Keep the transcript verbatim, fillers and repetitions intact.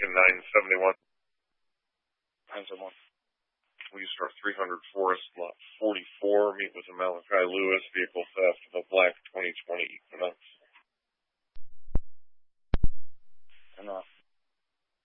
nine seventy-one. nine seventy-one. We start three hundred Forest Lot forty-four. Meet with the Malachi Lewis. Vehicle theft of a black twenty twenty Equinox.